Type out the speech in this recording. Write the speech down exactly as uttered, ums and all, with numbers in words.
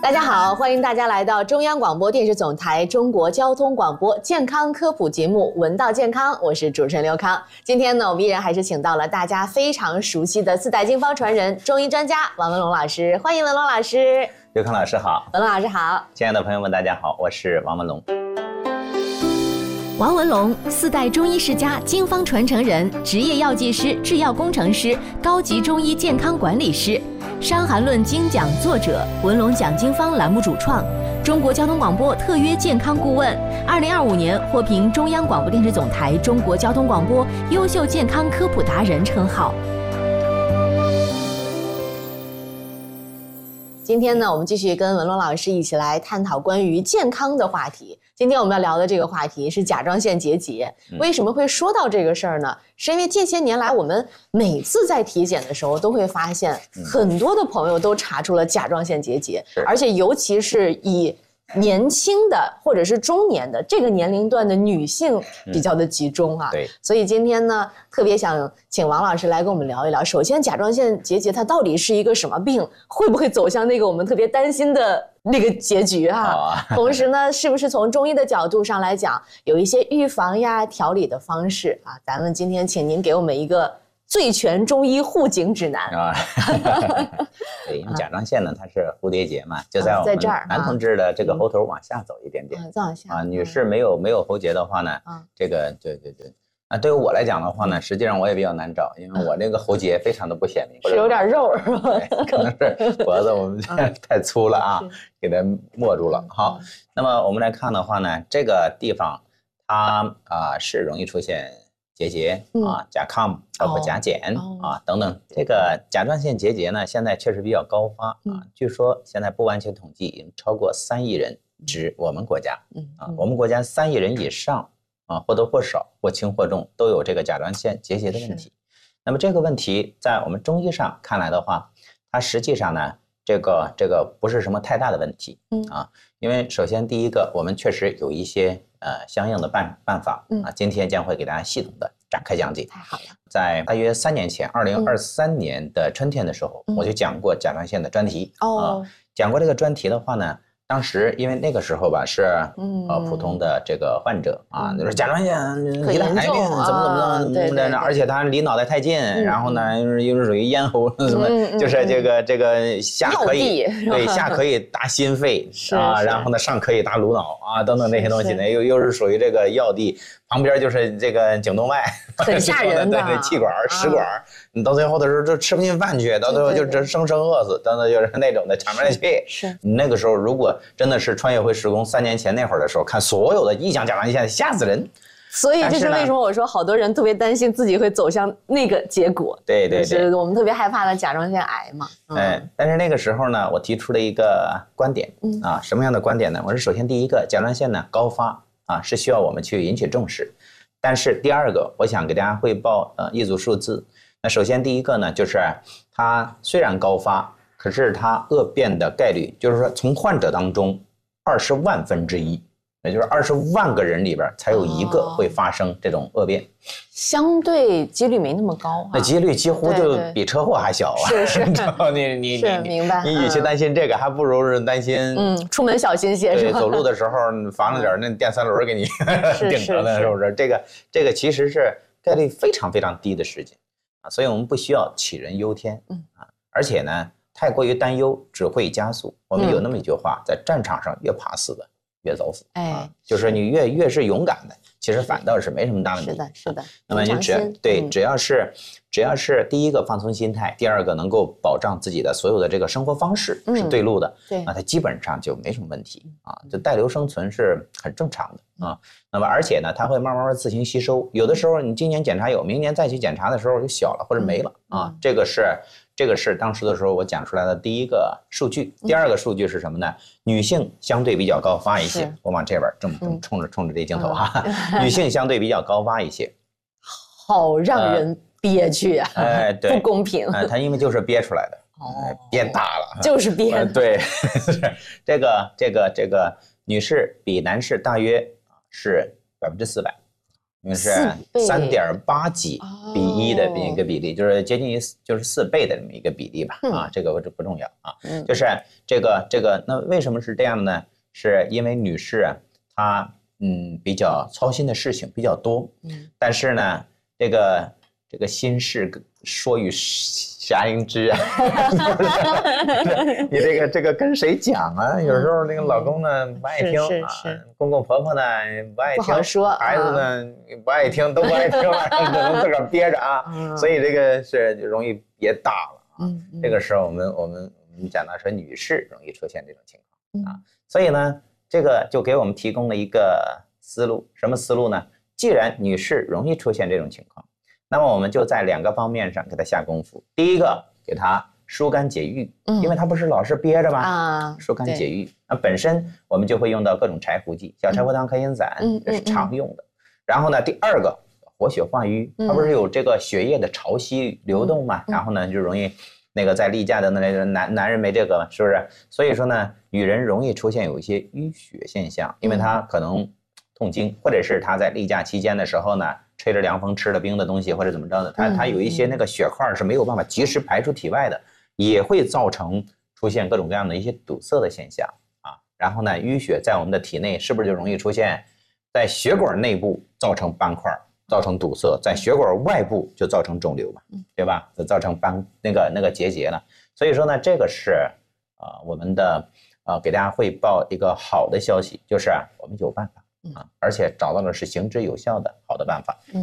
大家好，欢迎大家来到中央广播电视总台中国交通广播健康科普节目《闻道健康》，我是主持人刘康。今天呢，我们依然还是请到了大家非常熟悉的四代经方传人、中医专家王文龙老师，欢迎文龙老师。 刘康老师好， 文龙老师好， 亲爱的朋友们，大家好，我是王文龙。 王文龙，四代中医世家、经方传承人，职业药剂师、制药工程师，高级中医健康管理师，《伤寒论》精讲作者，文龙讲经方栏目主创，中国交通广播特约健康顾问，二零二五年获评中央广播电视总台中国交通广播优秀健康科普达人称号。 今天呢，我们继续跟文龙老师一起来探讨关于健康的话题。今天我们要聊的这个话题是甲状腺结节。为什么会说到这个事儿呢？是因为近些年来我们每次在体检的时候都会发现，很多的朋友都查出了甲状腺结节，而且尤其是以年轻的或者是中年的这个年龄段的女性比较的集中啊。 对， 所以今天呢，特别想请王老师来跟我们聊一聊。首先，甲状腺结节它到底是一个什么病？会不会走向那个我们特别担心的那个结局哈、啊？同时呢，是不是从中医的角度上来讲，有一些预防呀、调理的方式啊？咱们今天请您给我们一个最全中医护颈指南啊。 对，因为甲状腺呢，它是蝴蝶结嘛，就在我们男同志的这个喉头往下走一点点， 再往下啊。女士没有没有喉结的话呢，这个对对对。啊，对于我来讲的话呢，实际上我也比较难找，因为我这个喉结非常的不显明， 是有点肉是吧？ 可能是脖子我们太粗了啊，给它没住了。好，那么我们来看的话呢，这个地方它啊是容易出现结节啊、甲亢，包括甲减啊等等。这个甲状腺结节呢，现在确实比较高发啊，据说现在不完全统计，已经超过三亿人，指我们国家啊，我们国家三亿人以上。啊，或多或少，或轻或重，都有这个甲状腺结节的问题。那么这个问题在我们中医上看来的话，它实际上呢，这个这个不是什么太大的问题，嗯啊，因为首先第一个，我们确实有一些呃相应的办办法啊，今天将会给大家系统的展开讲解。 太好了， 在大约三年前，二零二三年的春天的时候，嗯、我就讲过甲状腺的专题、嗯、啊，讲过这个专题的话呢。当时因为那个时候吧是呃普通的这个患者啊，就是甲状腺罹难癌病怎么怎么怎么怎么的，而且他离脑袋太近，然后呢又是属于咽喉什么，就是这个这个下可以对下可以达心肺啊，然后呢上可以达颅脑啊等等那些东西呢，又又是属于这个要地，旁边就是这个颈动脉， 很吓人的， 对对，气管食管，你到最后的时候就吃不进饭去，到最后就这生生饿死，等等就是那种的喘不上气。 是那个时候如果真的是穿越回时空三年前那会儿的时候，看所有的一讲甲状腺吓死人。 所以这是为什么我说好多人特别担心自己会走向那个结果。 对对对， 就是我们特别害怕的甲状腺癌嘛。 嗯、哎，但是那个时候呢，我提出了一个观点、嗯、啊，什么样的观点呢？我说首先第一个，甲状腺呢高发啊是需要我们去引起重视，但是第二个，我想给大家汇报呃一组数字。那首先第一个呢，就是它虽然高发，可是它恶变的概率，就是说从患者当中二十万分之一，也就是二十万个人里边才有一个会发生这种恶变，哦、 相对几率没那么高、啊， 那几率几乎就比车祸还小啊！ 是是， 你你是明白。 你与其担心这个，还不如是担心嗯，出门小心些是吧？ 对，走路的时候防着点那电三轮给你顶着呢，是不是？这个这个其实是概率非常非常低的事情。所以我们不需要杞人忧天，嗯啊，而且呢，太过于担忧只会加速。我们有那么一句话，在战场上越怕死的越早死，哎、啊，就是你越越是勇敢的，其实反倒是没什么大问题。 是的，是的。 那么你只对，只要是只要是第一个放松心态，第二个能够保障自己的所有的这个生活方式是对路的，对啊，它基本上就没什么问题啊，就带瘤生存是很正常的啊。那么而且呢，它会慢慢自行吸收，有的时候你今年检查有，明年再去检查的时候就小了或者没了啊。这个是这个是当时的时候我讲出来的第一个数据。第二个数据是什么呢？女性相对比较高发一些，我往这边这么冲着冲着这镜头哈，女性相对比较高发一些。 好让人憋屈啊！ 哎，对， 不公平。 哎，它因为就是憋出来的，哦，憋大了， 就是憋、呃。 对，这个这个这个女士比男士大约是百分之四百， 因为是三点八几比一的一个比例，就是接近于就是四倍的这么一个比例吧。啊，这个不重要啊，就是这个这个，那为什么是这样呢？是因为女士啊，她嗯比较操心的事情比较多，嗯，但是呢，这个这个心事说与侠人知啊，你这个这个跟谁讲啊？有时候那个老公呢不爱听啊，公公婆婆呢不爱听， 不好说， 孩子呢不爱听，都不爱听，只能自个儿憋着啊。所以这个是就容易憋大了啊。这个时候我们我们我们讲到说女士容易出现这种情况啊，所以呢，这个就给我们提供了一个思路，什么思路呢？既然女士容易出现这种情况，那么我们就在两个方面上给她下功夫。第一个，给她疏肝解郁，嗯、因为她不是老是憋着吗？啊，疏肝解郁。那本身我们就会用到各种柴胡剂，小柴胡汤、克阴散，嗯、这是常用的。嗯嗯、然后呢，第二个，活血化瘀，它不是有这个血液的潮汐流动嘛？嗯、然后呢，就容易那个在例假的那个男男人没这个，是不是？所以说呢，女人容易出现有一些淤血现象，因为她可能痛经，或者是她在例假期间的时候呢。吹着凉风，吃了冰的东西，或者怎么着的，它它有一些那个血块是没有办法及时排出体外的，也会造成出现各种各样的一些堵塞的现象啊。然后呢，淤血在我们的体内是不是就容易出现在血管内部造成斑块，造成堵塞，在血管外部就造成肿瘤嘛，对吧？就造成斑那个那个结节了。所以说呢，这个是啊、呃、我们的啊、呃、给大家汇报一个好的消息，就是啊我们有办法。啊，而且找到的是行之有效的好的办法。